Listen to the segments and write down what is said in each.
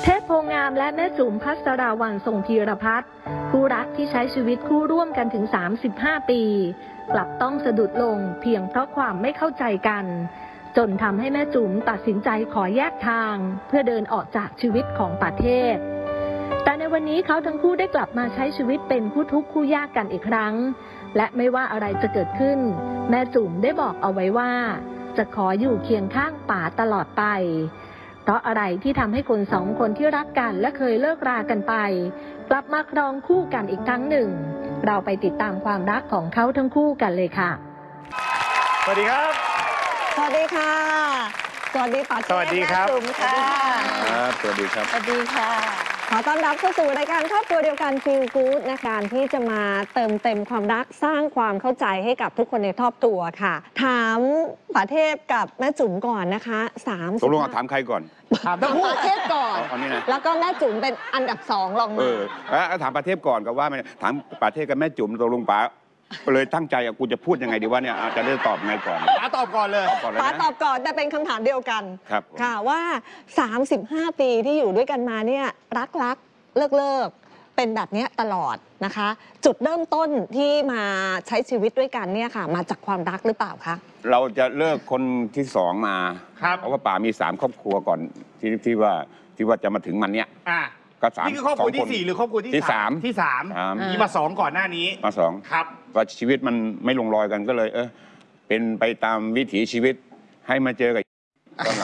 เทพโพงามและแม่จุ๋มภัสราวัลย์ทรงพีรพัฒน์คู่รักที่ใช้ชีวิตคู่ร่วมกันถึง35 ปีกลับต้องสะดุดลงเพียงเพราะความไม่เข้าใจกันจนทำให้แม่จุ๋มตัดสินใจขอแยกทางเพื่อเดินออกจากชีวิตของประเทศแต่ในวันนี้เขาทั้งคู่ได้กลับมาใช้ชีวิตเป็นคู่ทุกข์คู่ยากกันอีกครั้งและไม่ว่าอะไรจะเกิดขึ้นแม่จุ๋มได้บอกเอาไว้ว่าจะขออยู่เคียงข้างป๋าตลอดไปเพราะอะไรที่ทำให้คนสองคนที่รักกันและเคยเลิกรากันไปกลับมาครองคู่กันอีกครั้งหนึ่งเราไปติดตามความรักของเขาทั้งคู่กันเลยค่ะสวัสดีครับสวัสดีค่ะสวัสดีป๋าเทพสวัสดีครับจุ๋มค่ะสวัสดีครับสวัสดีค่ะขอต้อนรับเข้าสู่รายการครอบครัวเดียวกัน Feel Good ในการที่จะมาเติมเต็มความรักสร้างความเข้าใจให้กับทุกคนในครอบครัวค่ะถามป๋าเทพกับแม่จุ๋มก่อนนะคะตกลงถามใครก่อนถามป๋าเทพก่อนแล้วก็แม่จุ๋มเป็นอันดับ2รองมาถามป๋าเทพก่อนกับว่าถามป๋าเทพกับแม่จุ๋มตกลงป๋าเลยตั้งใจกูจะพูดยังไงดีว่าเนี่ยจะได้ตอบไงก่อนป๋าตอบก่อนเลยป๋าตอบก่อนแต่เป็นคำถามเดียวกันครับค่ะว่า35 ปีที่อยู่ด้วยกันมาเนี่ยรักเลิกเป็นแบบนี้ตลอดนะคะจุดเริ่มต้นที่มาใช้ชีวิตด้วยกันเนี่ยค่ะมาจากความรักหรือเปล่าคะเราจะเลิกคนที่2มาเพราะว่าป๋ามี3 ครอบครัวก่อนที่ว่าจะมาถึงมันเนี้ยก็3 นี่คือครอบครัวที่4หรือครอบครัวที่3ที่3มีมา2ก่อนหน้านี้มา2 ครับว่าชีวิตมันไม่ลงรอยกันก็เลยเป็นไปตามวิถีชีวิตให้มาเจอกับตอนหลัง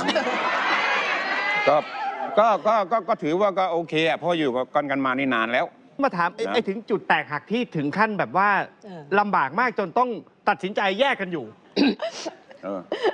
ก็ถือว่าก็โอเคอ่ะเพราะอยู่กันมานี่นานแล้วมาถามไอ้ถึงจุดแตกหักที่ถึงขั้นแบบว่าลำบากมากจนต้องตัดสินใจแยกกันอยู่